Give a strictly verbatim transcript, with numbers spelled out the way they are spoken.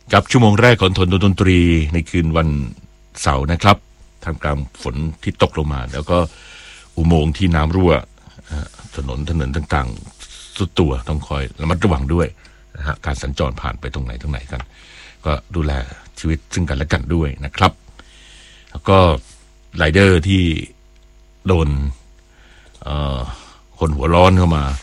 กับชั่วโมงแรกของทนดนตรีในคืนวันเสาร์นะครับท่ามกลางฝนที่ตกลงมาแล้วก็อุโมงค์ที่น้ำรั่วถนนถนนต่างๆสุดตัวต้องคอยระมัดระวังด้วยนะฮะการสัญจรผ่านไปตรงไหนตรงไหนกันก็ดูแลชีวิตซึ่งกันและกันด้วยนะครับแล้วก็ไรเดอร์ที่โดนคนหัวร้อนเข้ามา